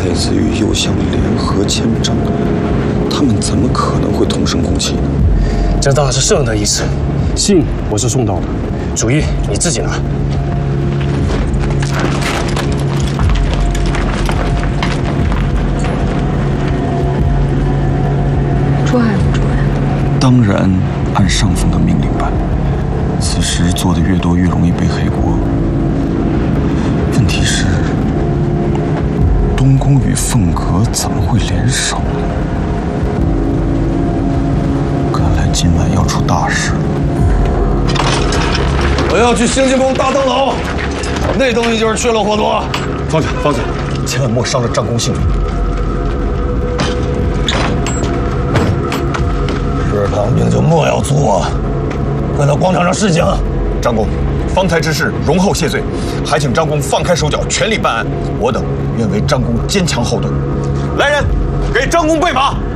太子与右相联合建章，他们怎么可能会同生共气呢？ 这大是圣人的意思，信我是送到了，主意你自己拿。 捉还是不捉呀？ 当然按上峰的命令办。此时做的越多，越容易被黑锅。问题是，东宫与凤阁怎么会联手呢？看来今晚要出大事了。 我要去兴庆宫大灯楼，那东西就是去了活多。 放下，放下，千万莫伤了张公性命。 是堂兵就莫要作，快到广场上示警。 张公，方才之事容后谢罪，还请张公放开手脚，全力办案。我等愿为张公坚强后盾。来人，给张公备马。